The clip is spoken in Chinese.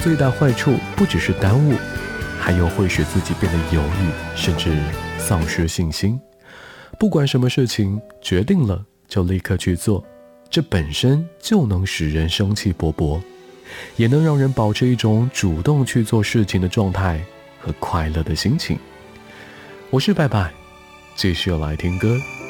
最大坏处不只是耽误，还有会使自己变得犹豫，甚至丧失信心。不管什么事情，决定了就立刻去做，这本身就能使人生气勃勃，也能让人保持一种主动去做事情的状态和快乐的心情。我是拜拜，继续来听歌。